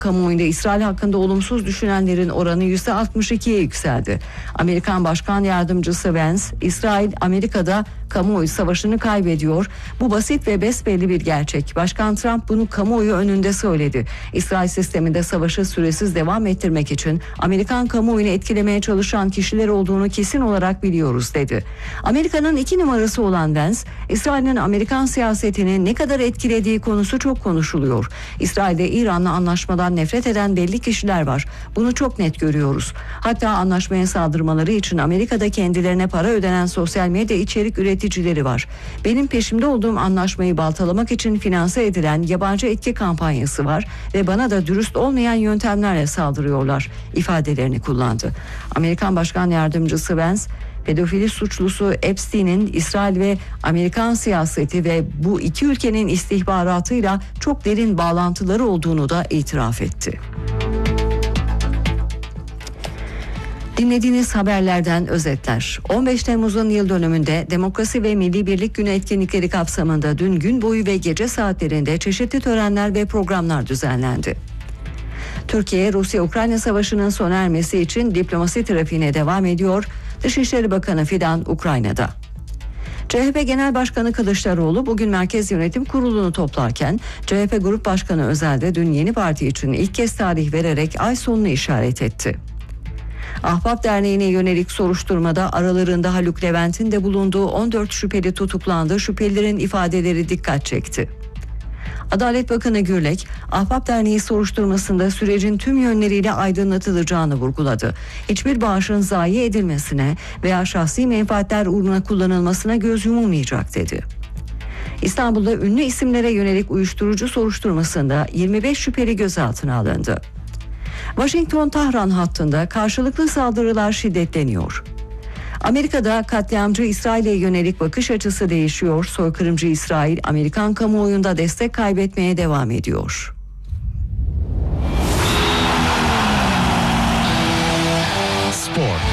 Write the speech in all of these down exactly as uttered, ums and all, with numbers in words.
Kamuoyunda İsrail hakkında olumsuz düşünenlerin oranı yüzde altmış ikiye yükseldi. Amerikan Başkan Yardımcısı Vance, İsrail Amerika'da kamuoyu savaşını kaybediyor. Bu basit ve besbelli bir gerçek. Başkan Trump bunu kamuoyu önünde söyledi. İsrail sisteminde savaşı süresiz devam ettirmek için Amerikan kamuoyunu etkilemeye çalışan kişiler olduğunu kesin olarak biliyoruz dedi. Amerika'nın iki numarası olan Vance, İsrail'in Amerikan siyasetini ne kadar etkilediği konusu çok konuşuluyor. İsrail'de İran'la anlaşmadan nefret eden belli kişiler var. Bunu çok net görüyoruz. Hatta anlaşmaya saldırmaları için Amerika'da kendilerine para ödenen sosyal medya içerik üreticileri var. Benim peşimde olduğum anlaşmayı baltalamak için finanse edilen yabancı etki kampanyası var ve bana da dürüst olmayan yöntemlerle saldırıyorlar ifadelerini kullandı. Amerikan Başkan Yardımcısı Vance, pedofili suçlusu Epstein'in İsrail ve Amerikan siyaseti ve bu iki ülkenin istihbaratıyla çok derin bağlantıları olduğunu da itiraf etti. Dinlediğiniz haberlerden özetler. on beş Temmuz'un yıl dönümünde Demokrasi ve Milli Birlik Günü etkinlikleri kapsamında dün gün boyu ve gece saatlerinde çeşitli törenler ve programlar düzenlendi. Türkiye, Rusya-Ukrayna Savaşı'nın sona ermesi için diplomasi trafiğine devam ediyor. Dışişleri Bakanı Fidan Ukrayna'da. C H P Genel Başkanı Kılıçdaroğlu bugün Merkez Yönetim Kurulu'nu toplarken C H P Grup Başkanı Özel de dün yeni parti için ilk kez tarih vererek ay sonunu işaret etti. Ahbap Derneği'ne yönelik soruşturmada aralarında Haluk Levent'in de bulunduğu on dört şüpheli tutuklandı. Şüphelilerin ifadeleri dikkat çekti. Adalet Bakanı Gürlek, Ahbap Derneği soruşturmasında sürecin tüm yönleriyle aydınlatılacağını vurguladı. Hiçbir bağışın zayi edilmesine veya şahsi menfaatler uğruna kullanılmasına göz yumulmayacak dedi. İstanbul'da ünlü isimlere yönelik uyuşturucu soruşturmasında yirmi beş şüpheli gözaltına alındı. Washington-Tahran hattında karşılıklı saldırılar şiddetleniyor. Amerika'da katliamcı İsrail'e yönelik bakış açısı değişiyor. Soykırımcı İsrail, Amerikan kamuoyunda destek kaybetmeye devam ediyor. Spor.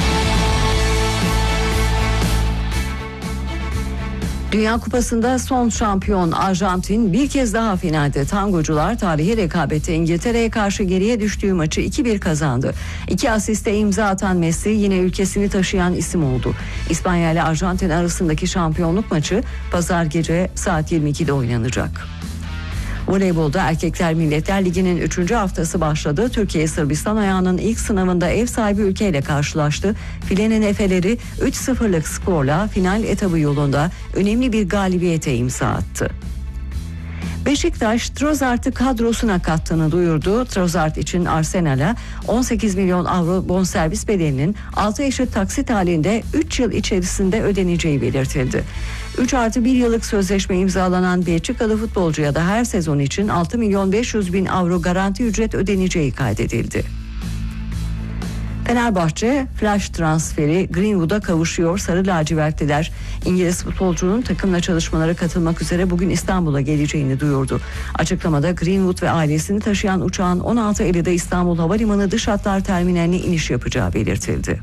Dünya Kupası'nda son şampiyon Arjantin bir kez daha finalde. Tangocular tarihi rekabette İngiltere'ye karşı geriye düştüğü maçı iki bir kazandı. İki asiste imza atan Messi yine ülkesini taşıyan isim oldu. İspanya ile Arjantin arasındaki şampiyonluk maçı pazar gece saat yirmi ikide oynanacak. Voleybolda Erkekler Milletler Ligi'nin üçüncü haftası başladı. Türkiye Sırbistan ayağının ilk sınavında ev sahibi ülkeyle karşılaştı. Filenin Efeleri üç sıfırlık skorla final etabı yolunda önemli bir galibiyete imza attı. Beşiktaş Trossard'ı kadrosuna kattığını duyurdu. Trossard için Arsenal'a on sekiz milyon avro bonservis bedelinin altı eşit taksit halinde üç yıl içerisinde ödeneceği belirtildi. üç artı bir yıllık sözleşme imzalanan Belçikalı futbolcuya da her sezon için altı milyon beş yüz bin avro garanti ücret ödeneceği kaydedildi. Fenerbahçe flash transferi Greenwood'a kavuşuyor. Sarı lacivertliler İngiliz futbolcunun takımla çalışmalara katılmak üzere bugün İstanbul'a geleceğini duyurdu. Açıklamada Greenwood ve ailesini taşıyan uçağın on altı Eylül'de İstanbul Havalimanı Dış Hatlar Terminaline iniş yapacağı belirtildi.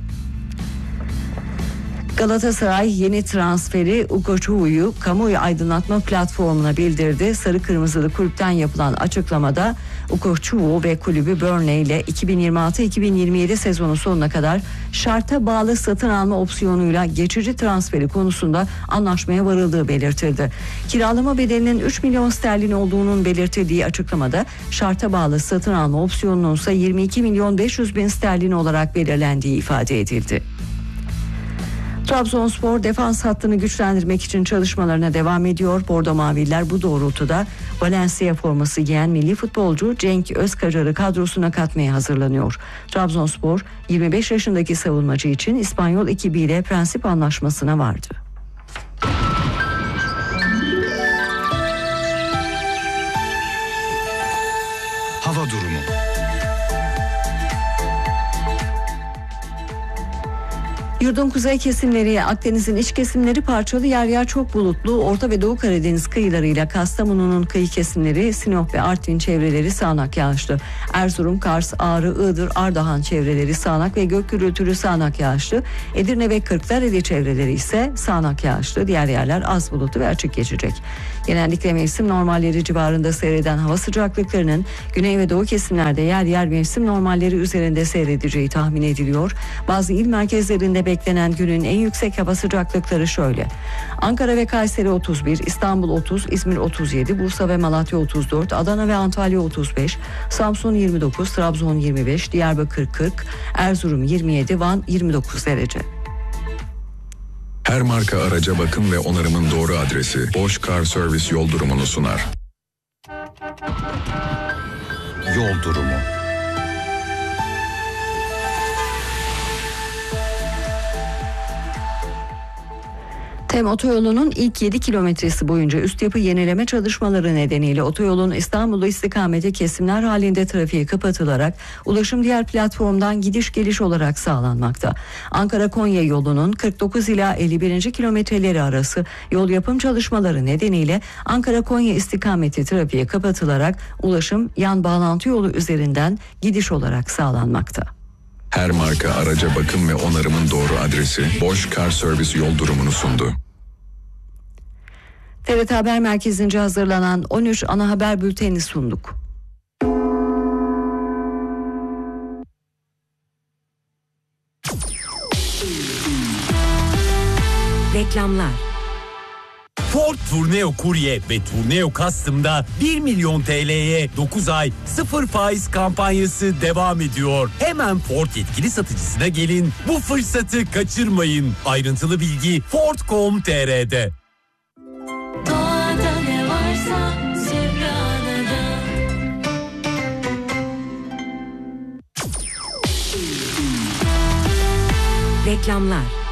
Galatasaray yeni transferi Ugo Çuvu'yu kamuoyu aydınlatma platformuna bildirdi. Sarı Kırmızılı kulüpten yapılan açıklamada Ugo Çuvu ve kulübü Burnley ile iki bin yirmi altı iki bin yirmi yedi sezonu sonuna kadar şarta bağlı satın alma opsiyonuyla geçici transferi konusunda anlaşmaya varıldığı belirtildi. Kiralama bedelinin üç milyon sterlin olduğunun belirtildiği açıklamada şarta bağlı satın alma opsiyonunun ise yirmi iki milyon beş yüz bin sterlin olarak belirlendiği ifade edildi. Trabzonspor defans hattını güçlendirmek için çalışmalarına devam ediyor. Bordo Maviller bu doğrultuda Valencia forması giyen milli futbolcu Cenk Özkacar'ı kadrosuna katmaya hazırlanıyor. Trabzonspor yirmi beş yaşındaki savunmacı için İspanyol ekibiyle prensip anlaşmasına vardı. Hava durumu. Yurdun kuzey kesimleri, Akdeniz'in iç kesimleri parçalı yer yer çok bulutlu. Orta ve Doğu Karadeniz kıyılarıyla Kastamonu'nun kıyı kesimleri, Sinop ve Artvin çevreleri sağanak yağışlı. Erzurum, Kars, Ağrı, Iğdır, Ardahan çevreleri sağanak ve gök gürültülü sağanak yağışlı. Edirne ve Kırklareli çevreleri ise sağanak yağışlı. Diğer yerler az bulutlu ve açık geçecek. Genellikle mevsim normalleri civarında seyreden hava sıcaklıklarının güney ve doğu kesimlerde yer yer mevsim normalleri üzerinde seyredeceği tahmin ediliyor. Bazı il merkezlerinde beklenen günün en yüksek hava sıcaklıkları şöyle: Ankara ve Kayseri otuz bir, İstanbul otuz, İzmir otuz yedi, Bursa ve Malatya otuz dört, Adana ve Antalya otuz beş, Samsun yirmi dokuz, Trabzon yirmi beş, Diyarbakır kırk, Erzurum yirmi yedi, Van yirmi dokuz derece. Her marka araca bakım ve onarımın doğru adresi Bosch Car Service yol durumunu sunar. Yol durumu. TEM otoyolunun ilk yedi kilometresi boyunca üst yapı yenileme çalışmaları nedeniyle otoyolun İstanbul'u istikamete kesimler halinde trafiğe kapatılarak ulaşım diğer platformdan gidiş geliş olarak sağlanmakta. Ankara-Konya yolunun kırk dokuz ila elli birinci kilometreleri arası yol yapım çalışmaları nedeniyle Ankara-Konya istikameti trafiğe kapatılarak ulaşım yan bağlantı yolu üzerinden gidiş olarak sağlanmakta. Her marka araca bakım ve onarımın doğru adresi Bosch Car Service yol durumunu sundu. T R T Haber Merkezi'nce hazırlanan on üç ana haber bültenini sunduk. Reklamlar. Ford Tourneo Courier ve Tourneo Custom'da bir milyon T L'ye dokuz ay sıfır faiz kampanyası devam ediyor. Hemen Ford yetkili satıcısına gelin, bu fırsatı kaçırmayın. Ayrıntılı bilgi ford nokta com nokta t r'de. Doğada ne varsa Sübhana'da. Reklamlar.